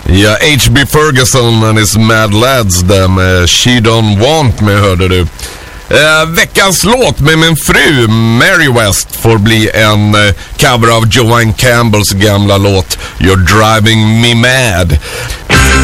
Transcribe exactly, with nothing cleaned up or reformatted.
Ja, H B Ferguson and his Mad Lads där med She Don't Want Me, hörde du. Eh, veckans låt med min fru Mary West får bli en eh, cover av Joanne Campbells gamla låt You're Driving Me Mad.